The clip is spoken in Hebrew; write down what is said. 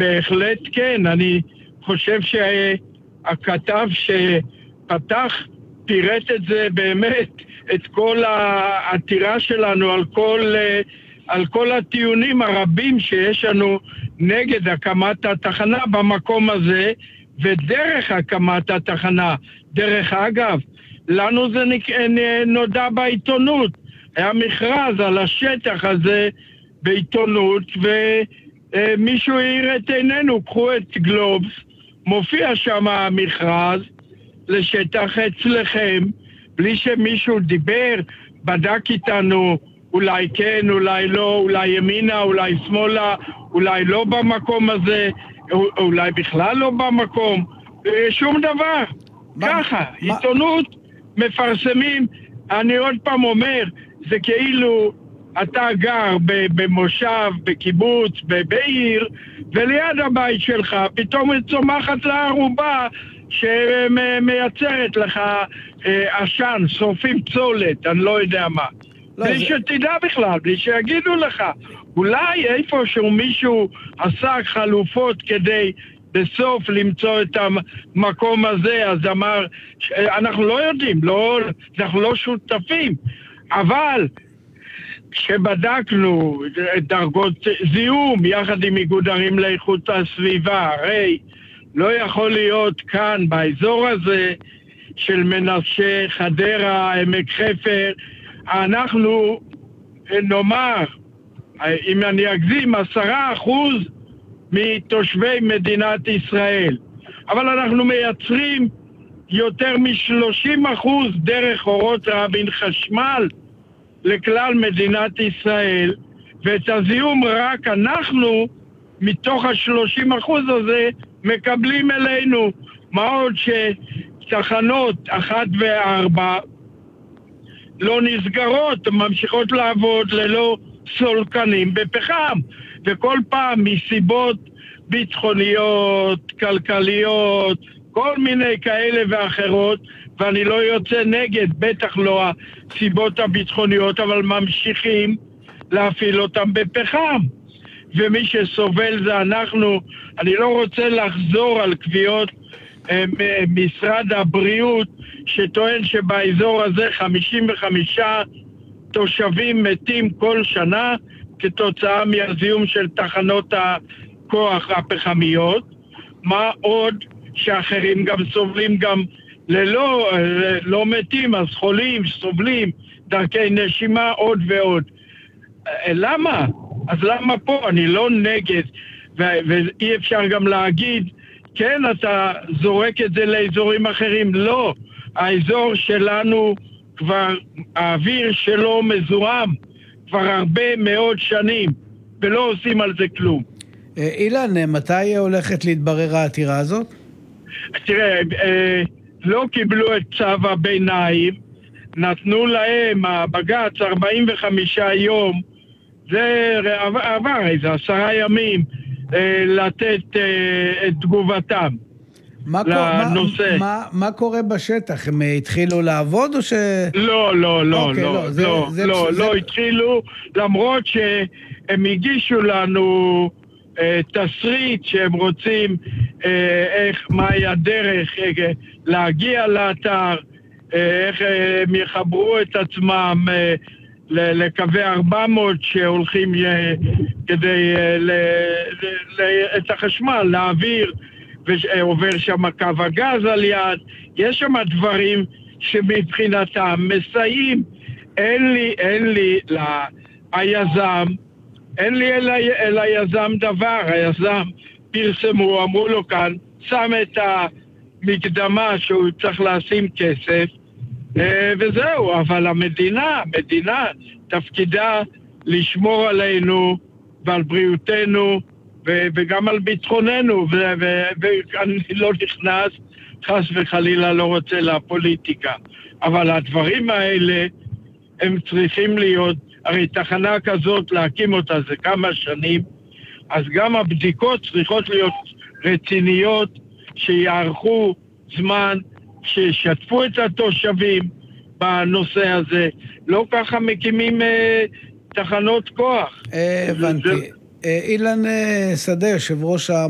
בהחלט כן. אני חושב שהכתב שפתח פירט את זה באמת, את כל העתירה שלנו על כל הטיעונים הרבים שיש לנו נגד הקמת התחנה במקום הזה, ודרך הקמת התחנה. דרך אגב, לנו זה נודע בעיתונות. היה מכרז על השטח הזה בעיתונות, ומישהו העיר את עינינו. קחו את גלובס, מופיע שם המכרז לשטח אצלכם, בלי שמישהו דיבר, בדק איתנו, אולי כן, אולי לא, אולי ימינה, אולי שמאלה, אולי לא במקום הזה, אולי בכלל לא במקום, שום דבר. ככה, עיתונות מפרסמים. אני עוד פעם אומר, זה כאילו אתה גר במושב, בקיבוץ, בעיר, וליד הבית שלך פתאום צומחת לה ערובה שמייצרת לך עשן, שורפים פסולת, אני לא יודע מה. בלי שתדע בכלל, בלי שיגידו לך. אולי איפשהו מישהו עשה חלופות כדי בסוף למצוא את המקום הזה, אז אמר, אנחנו לא יודעים, אנחנו לא שותפים, אבל כשבדקנו את דרגות זיהום יחד עם איגוד ערים לאיכות הסביבה, הרי לא יכול להיות כאן באזור הזה של מנשה, חדרה, עמק חפר, אנחנו נאמר, אם אני אגזים, 10% מתושבי מדינת ישראל. אבל אנחנו מייצרים יותר מ-30% דרך אורות רבין חשמל לכלל מדינת ישראל, ואת הזיהום רק אנחנו, מתוך ה-30% הזה, מקבלים אלינו. מה עוד שתחנות 1 ו-4 לא נסגרות, ממשיכות לעבוד ללא סולקנים בפחם, וכל פעם מסיבות ביטחוניות, כלכליות, כל מיני כאלה ואחרות, ואני לא יוצא נגד, בטח לא הסיבות הביטחוניות, אבל ממשיכים להפעיל אותם בפחם. ומי שסובל זה אנחנו. אני לא רוצה לחזור על קביעות משרד הבריאות, שטוען שבאזור הזה 55 תושבים מתים כל שנה כתוצאה מהזיהום של תחנות הכוח הפחמיות. מה עוד שאחרים גם סובלים, גם לא מתים, אז חולים, סובלים, דרכי נשימה, עוד ועוד. למה? אז למה פה? אני לא נגד, ואי אפשר גם להגיד, כן, אתה זורק את זה לאזורים אחרים. לא, האזור שלנו כבר, האוויר שלו מזוהם כבר הרבה מאוד שנים, ולא עושים על זה כלום. אילן, מתי הולכת להתברר העתירה הזאת? תראה, לא קיבלו את צו הביניים, נתנו להם, הבג"ץ, 45 יום, זה עבר איזה 10 ימים, לתת את תגובתם לנושא. מה קורה בשטח? הם התחילו לעבוד או ש... לא התחילו, למרות שהם הגישו לנו תסריט שהם רוצים מהי הדרך להגיע לאתר, איך הם יחברו את עצמם לקווי 400 שהולכים כדי את החשמל להעביר, ועובר שם קו הגז על יד. יש שם דברים שמבחינתם מסייעים. אין לי ליזם, אין לי אל היזם דבר. היזם פרסמו, אמרו לו כאן, שם את המקדמה שהוא צריך לשים כסף, וזהו. אבל המדינה תפקידה לשמור עלינו ועל בריאותנו וגם על ביטחוננו, ואני לא נכנס, חס וחלילה לא רוצה לפוליטיקה, אבל הדברים האלה הם צריכים להיות. הרי תחנה כזאת, להקים אותה זה כמה שנים, אז גם הבדיקות צריכות להיות רציניות, שיערכו זמן, שישתפו את התושבים בנושא הזה. לא ככה מקימים תחנות כוח. הבנתי. אילן שדה, יושב ראש